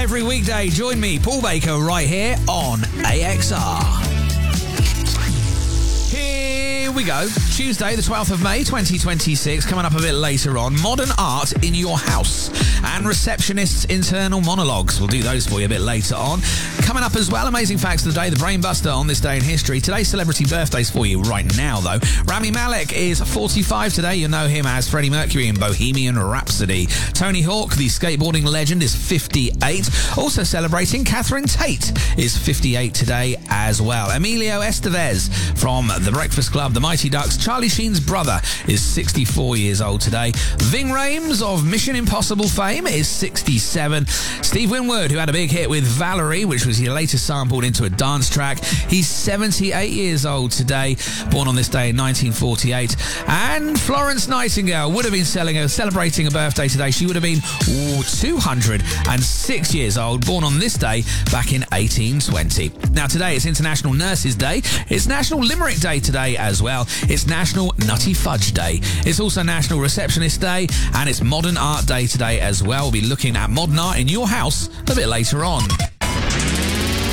every weekday. Join me, Paul Baker, right here on AXR. Here we go. Tuesday, the 12th of May, 2026. Coming up a bit later on, modern art in your house and receptionist's internal monologues. We'll do those for you a bit later on. Coming up as well, amazing facts of the day, the Brain Buster on this day in history. Today's celebrity birthdays for you right now, though. Rami Malek is 45 today. You know him as Freddie Mercury in Bohemian Rhapsody. Tony Hawk, the skateboarding legend, is 58. Also celebrating, Catherine Tate is 58 today as well. Emilio Estevez from The Breakfast Club, The Mighty Ducks. Charlie Sheen's brother is 64 years old today. Ving Rhames of Mission Impossible fame is 67. Steve Winwood, who had a big hit with Valerie, which was later sampled into a dance track, he's 78 years old today, born on this day in 1948. And Florence Nightingale would have been celebrating a birthday today. She would have been 206 years old, born on this day back in 1820. Now today it's International Nurses Day. It's National Limerick Day today as well. It's National Nutty Fudge Day. It's also National Receptionist Day, and it's Modern Art Day today as well. We'll be looking at modern art in your house a bit later on.